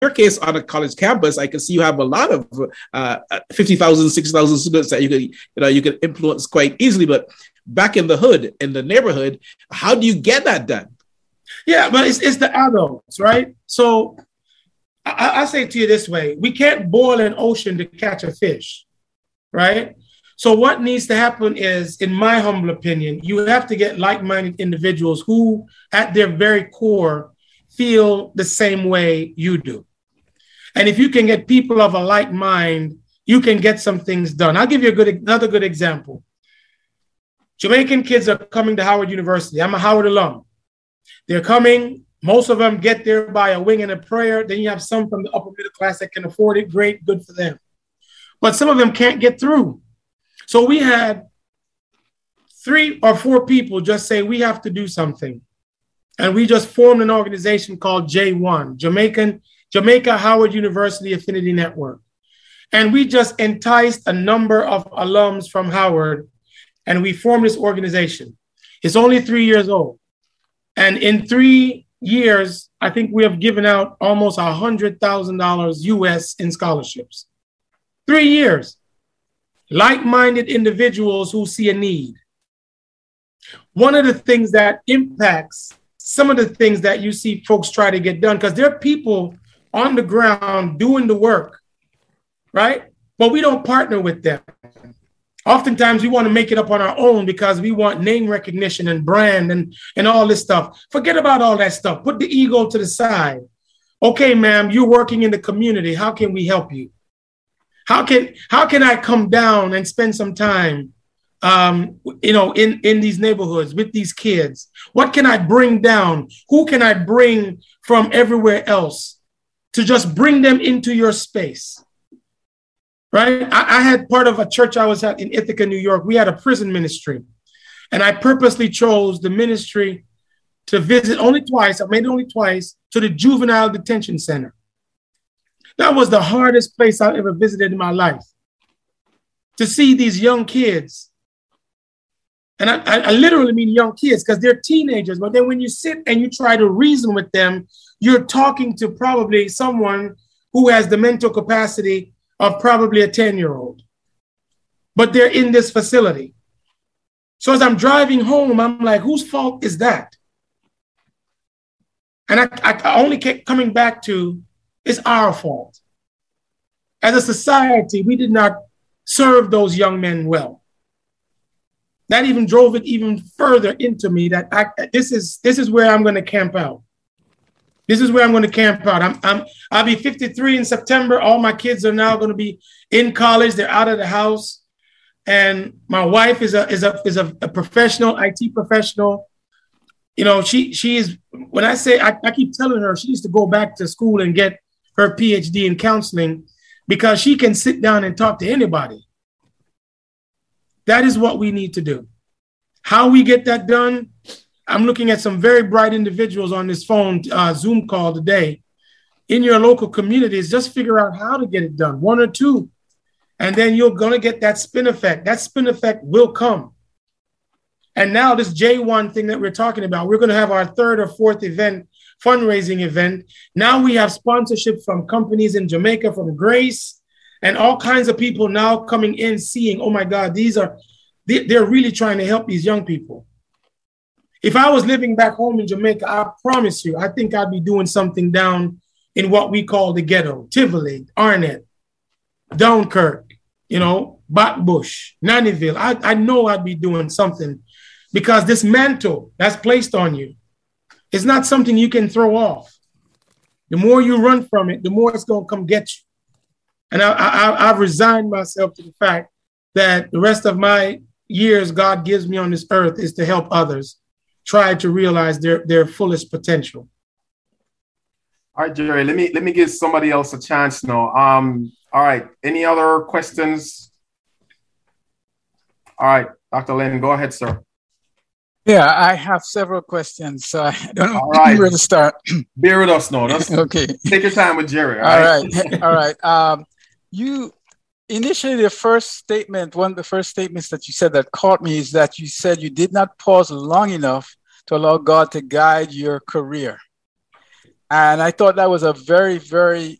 your case on a college campus, I can see you have a lot of 50,000, 60,000 students that you could influence quite easily. But back in the hood, in the neighborhood, how do you get that done? Yeah, but it's the adults, right? So I say to you this way: we can't boil an ocean to catch a fish, right? So what needs to happen is, in my humble opinion, you have to get like-minded individuals who, at their very core, feel the same way you do. And if you can get people of a like mind, you can get some things done. I'll give you another good example. Jamaican kids are coming to Howard University. I'm a Howard alum. They're coming. Most of them get there by a wing and a prayer. Then you have some from the upper middle class that can afford it. Great, good for them. But some of them can't get through. So we had 3 or 4 people just say, we have to do something. And we just formed an organization called J1, Jamaica Howard University Affinity Network. And we just enticed a number of alums from Howard, and we formed this organization. It's only 3 years old. And in 3 years, I think we have given out almost $100,000 US in scholarships. 3 years. Like-minded individuals who see a need. One of the things that impacts some of the things that you see folks try to get done, because there are people on the ground doing the work, right? But we don't partner with them. Oftentimes we want to make it up on our own because we want name recognition and brand and all this stuff. Forget about all that stuff. Put the ego to the side. Okay, ma'am, you're working in the community. How can we help you? How can I come down and spend some time, in these neighborhoods with these kids? What can I bring down? Who can I bring from everywhere else to just bring them into your space? Right? I had part of a church I was at in Ithaca, New York. We had a prison ministry, and I purposely chose the ministry to visit only twice. I made it only twice, to the juvenile detention center. That was the hardest place I ever visited in my life. To see these young kids. And I literally mean young kids, because they're teenagers. But then when you sit and you try to reason with them, you're talking to probably someone who has the mental capacity of probably a 10-year-old. But they're in this facility. So as I'm driving home, I'm like, whose fault is that? And I only kept coming back to, it's our fault. As a society, we did not serve those young men well. That even drove it even further into me that this is where I'm going to camp out. This is where I'm going to camp out. I'll be 53 in September. All my kids are now going to be in college. They're out of the house. And my wife is a professional, IT professional. You know, she is, when I say, I keep telling her she needs to go back to school and get her PhD in counseling, because she can sit down and talk to anybody. That is what we need to do. How we get that done, I'm looking at some very bright individuals on this phone Zoom call today. In your local communities, just figure out how to get it done, 1 or 2. And then you're going to get that spin effect. That spin effect will come. And now this J1 thing that we're talking about, we're going to have our 3rd or 4th event, fundraising event. Now we have sponsorship from companies in Jamaica, from Grace, and all kinds of people now coming in, seeing, oh my God, they're really trying to help these young people. If I was living back home in Jamaica, I promise you, I think I'd be doing something down in what we call the ghetto, Tivoli, Arnett, Dunkirk, Batbush, Nannyville. I know I'd be doing something, because this mantle that's placed on you is not something you can throw off. The more you run from it, the more it's going to come get you. And I've resigned myself to the fact that the rest of my years God gives me on this earth is to help others try to realize their fullest potential. All right, Jerry, let me give somebody else a chance now. All right, any other questions? All right, Dr. Lynn, go ahead, sir. Yeah, I have several questions, so I don't know where to start. Bear with us now. Okay. Take your time with Jerry. All right. You initially, one of the first statements that you said that caught me is that you said you did not pause long enough to allow God to guide your career. And I thought that was a very, very